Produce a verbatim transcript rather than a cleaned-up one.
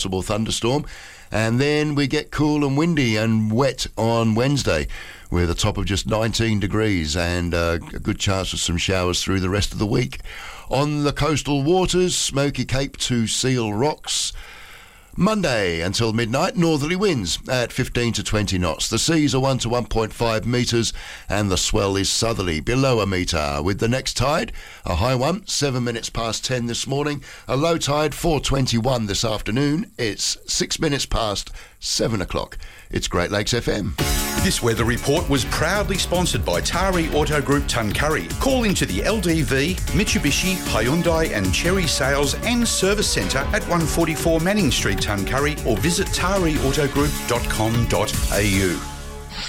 possible thunderstorm. And then we get cool and windy and wet on Wednesday with a top of just nineteen degrees and uh, a good chance of some showers through the rest of the week. On the coastal waters, Smoky Cape to Seal Rocks, Monday until midnight, northerly winds at fifteen to twenty knots. The seas are one to one point five metres and the swell is southerly, below a metre. With the next tide, a high one, seven minutes past ten this morning. A low tide, four twenty-one this afternoon. It's six minutes past seven o'clock. It's Great Lakes F M. This weather report was proudly sponsored by Tari Auto Group Tuncurry. Call into the L D V, Mitsubishi, Hyundai and Cherry Sales and Service Centre at one forty-four Manning Street, Tuncurry, or visit tari auto group dot com dot a u.